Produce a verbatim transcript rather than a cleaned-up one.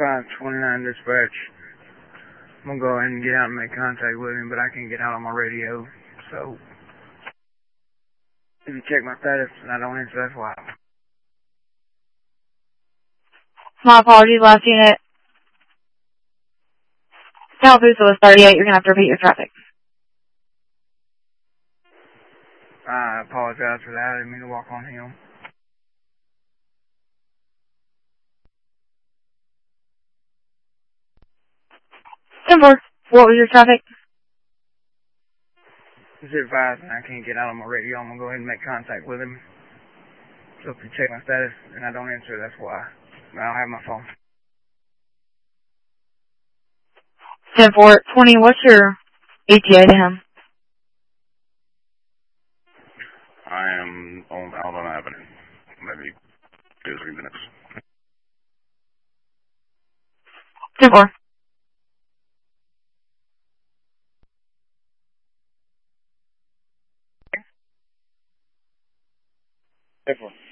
five twenty-nine dispatch. I'm going to go ahead and get out and make contact with him, but I can't get out on my radio. So, if you check my status and I don't answer, that's why. My apologies, last unit. Tallapoosa was thirty-eight. You're going to have to repeat your traffic. I apologize for that. I didn't mean to walk on him. ten four. What was your traffic? Just advise and I can't get out on my radio. I'm going to go ahead and make contact with him. So if you check my status and I don't answer, that's why. I don't have my phone. ten four twenty. What's your E T A to him? I am on Allen Avenue. Maybe two, three minutes. ten four. ten four.